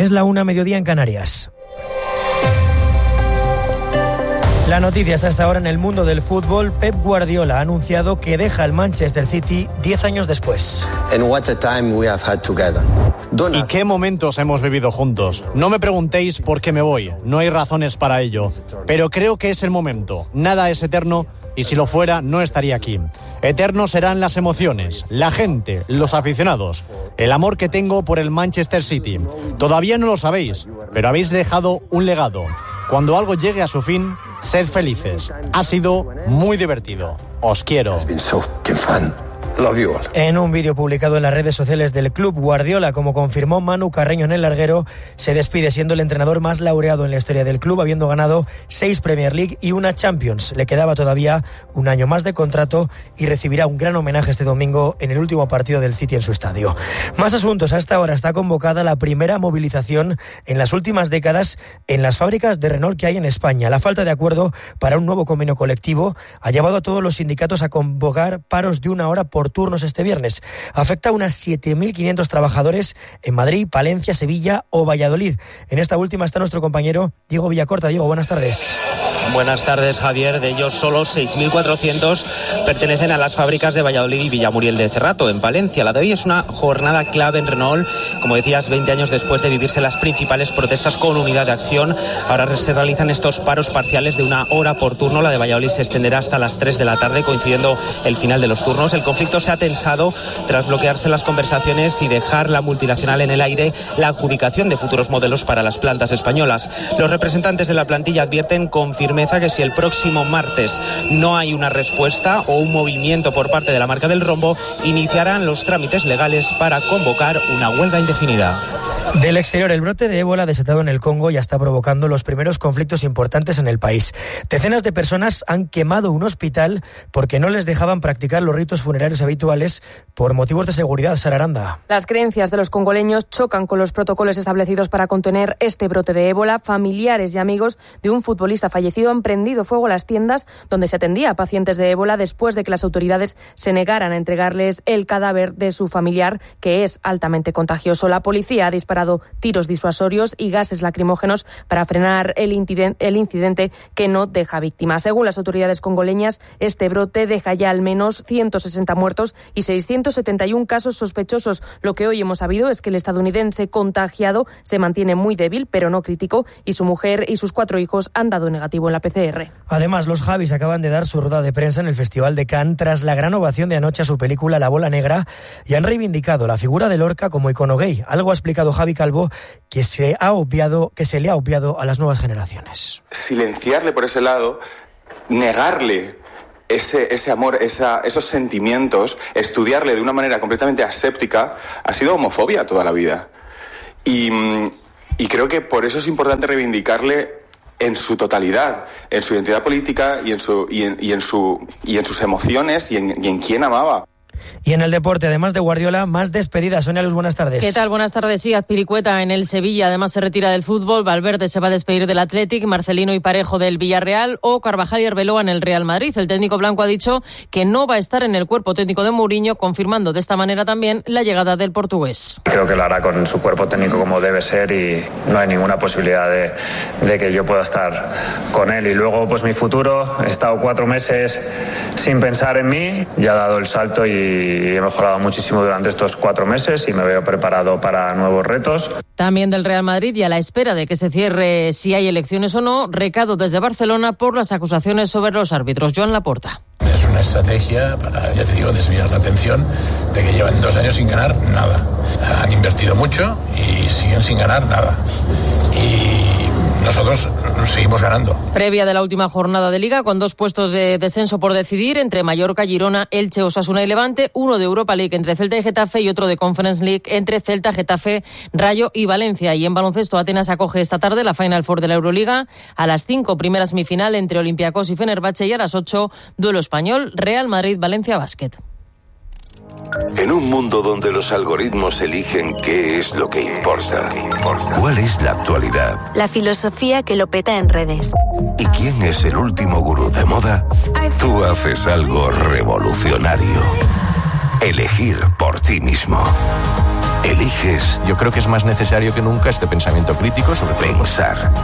Es la 1:00 en Canarias. La noticia está hasta ahora en el mundo del fútbol. Pep Guardiola ha anunciado que deja el Manchester City 10 años después. ¿Y qué momentos hemos vivido juntos? No me preguntéis por qué me voy, no hay razones para ello. Pero creo que es el momento. Nada es eterno y si lo fuera no estaría aquí. Eternos serán las emociones, la gente, los aficionados, el amor que tengo por el Manchester City. Todavía no lo sabéis, pero habéis dejado un legado. Cuando algo llegue a su fin, sed felices. Ha sido muy divertido. Os quiero. En un vídeo publicado en las redes sociales del club, Guardiola, como confirmó Manu Carreño en el larguero, se despide siendo el entrenador más laureado en la historia del club, habiendo ganado 6 Premier League y una Champions. Le quedaba todavía un año más de contrato y recibirá un gran homenaje este domingo en el último partido del City en su estadio. Más asuntos. A esta hora está convocada la primera movilización en las últimas décadas en las fábricas de Renault que hay en España. La falta de acuerdo para un nuevo convenio colectivo ha llevado a todos los sindicatos a convocar paros de 1 hora por turnos este viernes. Afecta a unas 7.500 trabajadores en Madrid, Palencia, Sevilla o Valladolid. En esta última está nuestro compañero Diego Villacorta. Diego, buenas tardes. Buenas tardes, Javier. De ellos, solo 6.400 pertenecen a las fábricas de Valladolid y Villamuriel de Cerrato, en Palencia. La de hoy es una jornada clave en Renault. Como decías, 20 años después de vivirse las principales protestas con unidad de acción, ahora se realizan estos paros parciales de 1 hora por turno. La de Valladolid se extenderá hasta las 3 de la tarde, coincidiendo el final de los turnos. El conflicto se ha tensado tras bloquearse las conversaciones y dejar la multinacional en el aire la adjudicación de futuros modelos para las plantas españolas. Los representantes de la plantilla advierten con firmeza que si el próximo martes no hay una respuesta o un movimiento por parte de la marca del rombo, iniciarán los trámites legales para convocar una huelga indefinida. Del exterior, el brote de ébola desatado en el Congo ya está provocando los primeros conflictos importantes en el país. Decenas de personas han quemado un hospital porque no les dejaban practicar los ritos funerarios habituales por motivos de seguridad. Sara Aranda. Las creencias de los congoleños chocan con los protocolos establecidos para contener este brote de ébola. Familiares y amigos de un futbolista fallecido han prendido fuego a las tiendas donde se atendía a pacientes de ébola después de que las autoridades se negaran a entregarles el cadáver de su familiar, que es altamente contagioso. La policía ha disparado tiros disuasorios y gases lacrimógenos para frenar el incidente que no deja víctimas. Según las autoridades congoleñas, este brote deja ya al menos 160 muertos y 671 casos sospechosos. Lo que hoy hemos sabido es que el estadounidense contagiado se mantiene muy débil, pero no crítico, y su mujer y sus 4 hijos han dado negativo en la PCR. Además, los Javis acaban de dar su rueda de prensa en el Festival de Cannes tras la gran ovación de anoche a su película La Bola Negra y han reivindicado la figura de Lorca como icono gay. Algo ha explicado Javi Calvo que se le ha obviado a las nuevas generaciones. Silenciarle por ese lado, negarle ese amor, esos sentimientos, estudiarle de una manera completamente aséptica, ha sido homofobia toda la vida. Y creo que por eso es importante reivindicarle en su totalidad, en su identidad política y en sus emociones y en quién amaba. Y en el deporte, además de Guardiola, más despedidas. Sonia Luz, buenas tardes. ¿Qué tal? Buenas tardes. Sí, Azpilicueta en el Sevilla, además se retira del fútbol. Valverde se va a despedir del Athletic, Marcelino y Parejo del Villarreal o Carvajal y Arbeloa en el Real Madrid. El técnico blanco ha dicho que no va a estar en el cuerpo técnico de Mourinho, confirmando de esta manera también la llegada del portugués. Creo que lo hará con su cuerpo técnico como debe ser y no hay ninguna posibilidad de que yo pueda estar con él. Y luego, pues mi futuro, he estado 4 meses sin pensar en mí, ya he dado el salto y he mejorado muchísimo durante estos 4 meses y me veo preparado para nuevos retos. También del Real Madrid y a la espera de que se cierre si hay elecciones o no, recado desde Barcelona por las acusaciones sobre los árbitros. Joan Laporta. Es una estrategia para, ya te digo, desviar la atención de que llevan 2 años sin ganar nada. Han invertido mucho y siguen sin ganar nada. Y nosotros seguimos ganando. Previa de la última jornada de Liga, con 2 puestos de descenso por decidir entre Mallorca, Girona, Elche, Osasuna y Levante, uno de Europa League entre Celta y Getafe y otro de Conference League entre Celta, Getafe, Rayo y Valencia. Y en baloncesto, Atenas acoge esta tarde la Final Four de la Euroliga. A las 5, primera semifinal entre Olympiacos y Fenerbahce, y a las 8, duelo español, Real Madrid-Valencia Basket. En un mundo donde los algoritmos eligen qué es lo que importa, ¿cuál es la actualidad? La filosofía que lo peta en redes. ¿Y quién es el último gurú de moda? Tú haces algo revolucionario. elegir por ti mismo. Eliges. Yo creo que es más necesario que nunca este pensamiento crítico sobre pensar.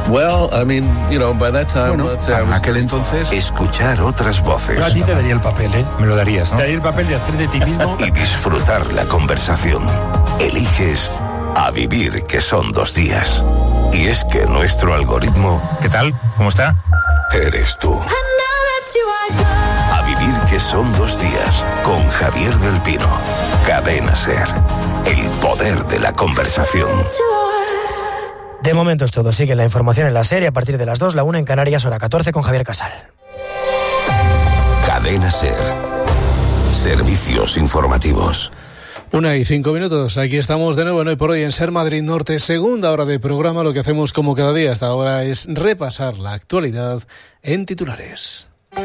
En aquel entonces. Escuchar otras voces. Yo a ti te daría el papel, ¿eh? Me lo darías, ¿no? Te daría el papel de hacer de ti mismo. Y disfrutar la conversación. Eliges a vivir, que son 2 días. Y es que nuestro algoritmo... ¿Qué tal? ¿Cómo está? Eres tú. A vivir, que son 2 días. Con Javier del Pino. Cadena SER. El poder de la conversación. De momento es todo. Sigue la información en la serie a partir de las 2, la 1 en Canarias, hora 14 con Javier Casal. Cadena SER. Servicios informativos. 1:05. Aquí estamos de nuevo en Hoy por Hoy en SER Madrid Norte, segunda hora de programa. Lo que hacemos como cada día hasta ahora es repasar la actualidad en titulares.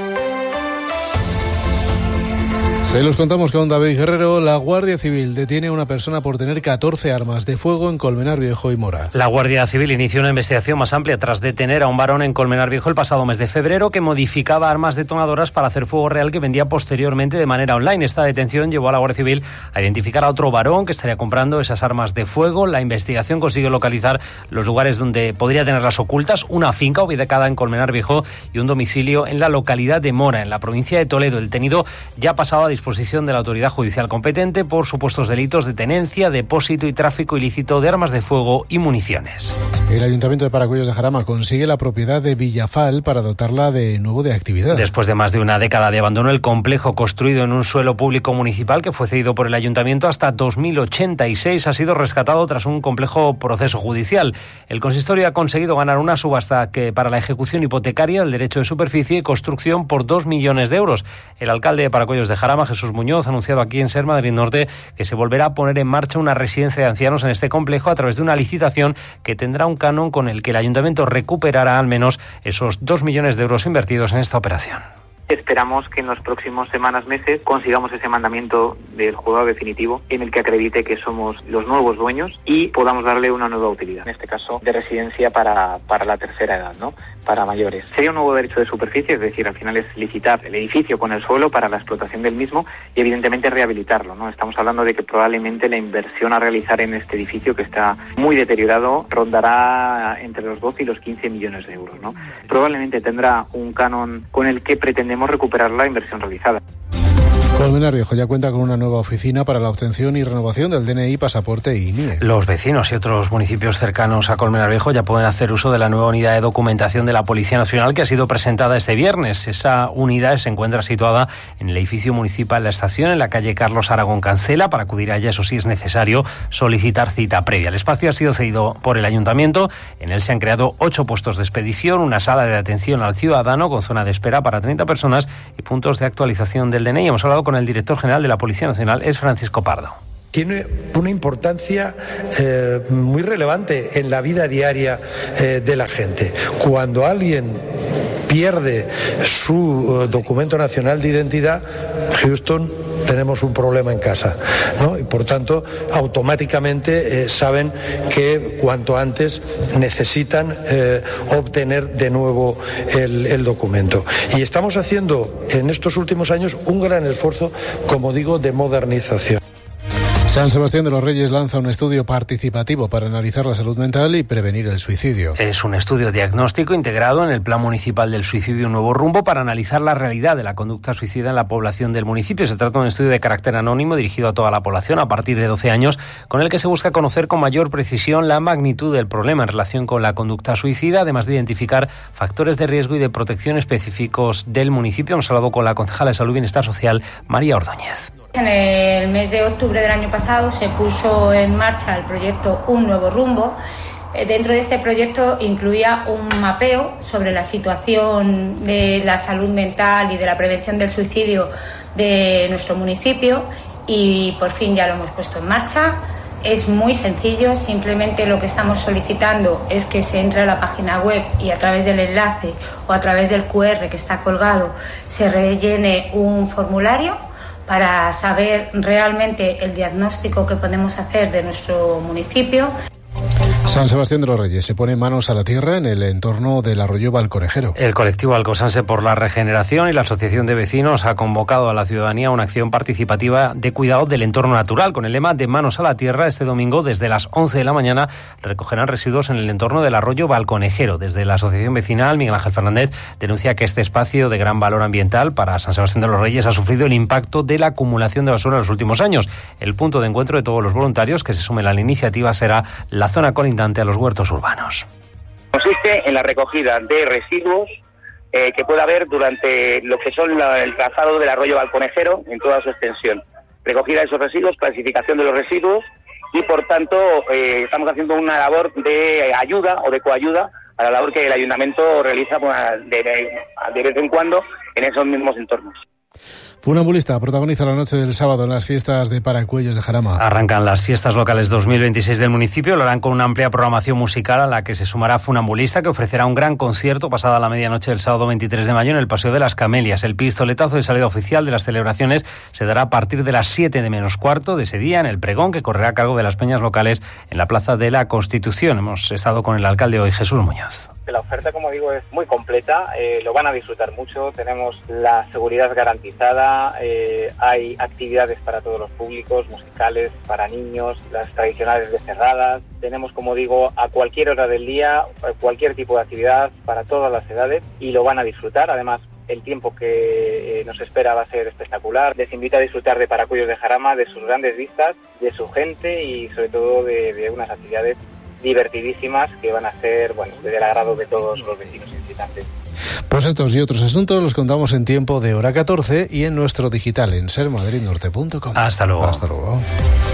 Se los contamos con David Guerrero. La Guardia Civil detiene a una persona por tener 14 armas de fuego en Colmenar Viejo y Mora. La Guardia Civil inició una investigación más amplia tras detener a un varón en Colmenar Viejo el pasado mes de febrero que modificaba armas detonadoras para hacer fuego real que vendía posteriormente de manera online. Esta detención llevó a la Guardia Civil a identificar a otro varón que estaría comprando esas armas de fuego. La investigación consiguió localizar los lugares donde podría tenerlas ocultas: una finca ubicada en Colmenar Viejo y un domicilio en la localidad de Mora, en la provincia de Toledo. El detenido ya ha pasado a disposición de la autoridad judicial competente por supuestos delitos de tenencia, depósito y tráfico ilícito de armas de fuego y municiones. El Ayuntamiento de Paracuellos de Jarama consigue la propiedad de Villafal para dotarla de nuevo de actividad. Después de más de una década de abandono, el complejo construido en un suelo público municipal que fue cedido por el Ayuntamiento hasta 2086 ha sido rescatado tras un complejo proceso judicial. El consistorio ha conseguido ganar una subasta para la ejecución hipotecaria del derecho de superficie y construcción por 2 millones de euros. El alcalde de Paracuellos de Jarama, Jesús Muñoz, ha anunciado aquí en SER Madrid Norte que se volverá a poner en marcha una residencia de ancianos en este complejo a través de una licitación que tendrá un canon con el que el Ayuntamiento recuperará al menos esos 2 millones de euros invertidos en esta operación. Esperamos que en los próximos semanas, meses, consigamos ese mandamiento del juzgado definitivo en el que acredite que somos los nuevos dueños y podamos darle una nueva utilidad, en este caso de residencia para la tercera edad, ¿no? Para mayores. Sería un nuevo derecho de superficie, es decir, al final es licitar el edificio con el suelo para la explotación del mismo y evidentemente rehabilitarlo, ¿no? Estamos hablando de que probablemente la inversión a realizar en este edificio, que está muy deteriorado, rondará entre los 12 y los 15 millones de euros, ¿no? Probablemente tendrá un canon con el que pretendemos recuperar la inversión realizada. Colmenar Viejo ya cuenta con una nueva oficina para la obtención y renovación del DNI, pasaporte y NIE. Los vecinos y otros municipios cercanos a Colmenar Viejo ya pueden hacer uso de la nueva unidad de documentación de la Policía Nacional que ha sido presentada este viernes. Esa unidad se encuentra situada en el edificio municipal La Estación, en la calle Carlos Aragón Cancela. Para acudir a ella, eso sí, es necesario solicitar cita previa. El espacio ha sido cedido por el Ayuntamiento. En él se han creado 8 puestos de expedición, una sala de atención al ciudadano con zona de espera para 30 personas y puntos de actualización del DNI. Hemos hablado con el director general de la Policía Nacional, es Francisco Pardo. Tiene una importancia muy relevante en la vida diaria de la gente. Cuando alguien pierde su documento nacional de identidad, Houston, tenemos un problema en casa, ¿no? Y por tanto, automáticamente saben que cuanto antes necesitan obtener de nuevo el documento. Y estamos haciendo en estos últimos años un gran esfuerzo, como digo, de modernización. San Sebastián de los Reyes lanza un estudio participativo para analizar la salud mental y prevenir el suicidio. Es un estudio diagnóstico integrado en el Plan Municipal del Suicidio Un Nuevo Rumbo para analizar la realidad de la conducta suicida en la población del municipio. Se trata de un estudio de carácter anónimo dirigido a toda la población a partir de 12 años, con el que se busca conocer con mayor precisión la magnitud del problema en relación con la conducta suicida, además de identificar factores de riesgo y de protección específicos del municipio. Hemos hablado con la concejala de Salud y Bienestar Social, María Ordóñez. En el mes de octubre del año pasado se puso en marcha el proyecto Un Nuevo Rumbo. Dentro de este proyecto incluía un mapeo sobre la situación de la salud mental y de la prevención del suicidio de nuestro municipio y por fin ya lo hemos puesto en marcha. Es muy sencillo, simplemente lo que estamos solicitando es que se entre a la página web y a través del enlace o a través del QR que está colgado se rellene un formulario para saber realmente el diagnóstico que podemos hacer de nuestro municipio. San Sebastián de los Reyes se pone manos a la tierra en el entorno del arroyo Balconejero. El colectivo Alcosanse por la Regeneración y la Asociación de Vecinos ha convocado a la ciudadanía a una acción participativa de cuidado del entorno natural. Con el lema de Manos a la Tierra, este domingo desde las 11 de la mañana recogerán residuos en el entorno del arroyo Balconejero. Desde la Asociación Vecinal, Miguel Ángel Fernández denuncia que este espacio de gran valor ambiental para San Sebastián de los Reyes ha sufrido el impacto de la acumulación de basura en los últimos años. El punto de encuentro de todos los voluntarios que se sumen a la iniciativa será la zona colindante a los huertos urbanos. Consiste en la recogida de residuos que pueda haber durante lo que son el trazado del arroyo Balconejero en toda su extensión. Recogida de esos residuos, clasificación de los residuos y, por tanto, estamos haciendo una labor de ayuda o de coayuda a la labor que el ayuntamiento realiza de vez en cuando en esos mismos entornos. Funambulista protagoniza la noche del sábado en las fiestas de Paracuellos de Jarama. Arrancan las fiestas locales 2026 del municipio, lo harán con una amplia programación musical a la que se sumará Funambulista, que ofrecerá un gran concierto pasada la medianoche del sábado 23 de mayo en el Paseo de las Camelias. El pistoletazo de salida oficial de las celebraciones se dará a partir de las 7 de menos cuarto de ese día en el pregón que correrá a cargo de las peñas locales en la Plaza de la Constitución. Hemos estado con el alcalde hoy, Jesús Muñoz. La oferta, como digo, es muy completa, lo van a disfrutar mucho, tenemos la seguridad garantizada, hay actividades para todos los públicos, musicales, para niños, las tradicionales becerradas, tenemos, como digo, a cualquier hora del día, cualquier tipo de actividad para todas las edades y lo van a disfrutar. Además, el tiempo que nos espera va a ser espectacular. Les invito a disfrutar de Paracuellos de Jarama, de sus grandes vistas, de su gente y sobre todo de unas actividades divertidísimas que van a ser, del agrado de todos los vecinos y visitantes. Pues estos y otros asuntos los contamos en tiempo de hora 14 y en nuestro digital en sermadridnorte.com. Hasta luego. Hasta luego.